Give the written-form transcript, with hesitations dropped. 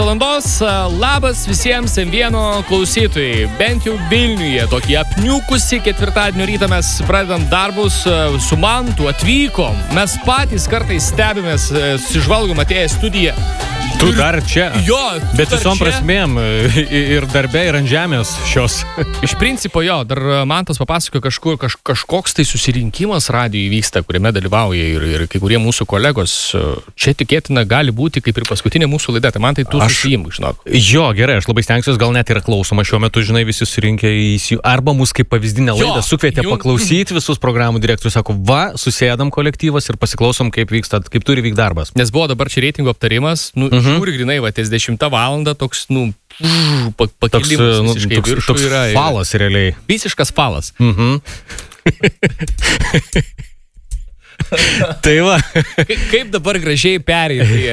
valandos. Labas visiems M1 klausytojai. Bent jau Vilniuje tokį apniukusį ketvirtadienio rytą mes pradedam darbus su Mantu, atvykom. Mes patys kartais stebimės, susižvalgom atėję į studiją. Tu dar čia, jo, bet visom prasmėm ir darbe, ir ant žemės šios. Iš principo jo, dar Mantas papasakojo kažkoks tai susirinkimas radijo vyksta, kuriame dalyvauja ir kai kurie mūsų kolegos. Čia tikėtina gali būti kaip ir paskutinė mūsų laida, tai man tai tu susijimai, žinok. Jo, gerai, aš labai stengsiuos, gal net yra klausoma šiuo metu, žinai, visi surinkę arba mus kaip pavyzdinę laidą sukvietė paklausyti visus programų direktorius, sako, va, susėdam kolektyvas ir pasiklausom, kaip vyksta, kaip turi vykti darbas. Nes buvo dabar čia reitingų aptarimas, žiūri grinai, va, ties 10 valandą toks, pakilimas visiškai viršų toks yra. Falas realiai. Visiškas falas. Tai va. Kaip dabar gražiai perėjo